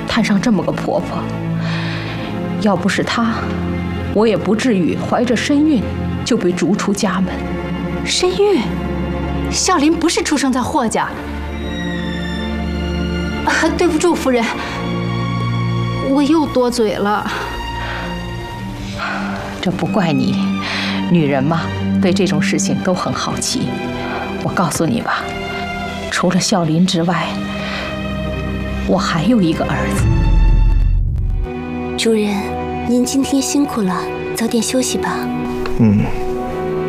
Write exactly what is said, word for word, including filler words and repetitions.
摊上这么个婆婆。要不是她，我也不至于怀着身孕就被逐出家门。 身孕？孝林不是出生在霍家。啊，对不住，夫人，我又多嘴了。 这不怪你，女人嘛，对这种事情都很好奇。我告诉你吧，除了孝林之外，我还有一个儿子。 主人，您今天辛苦了，早点休息吧。 嗯。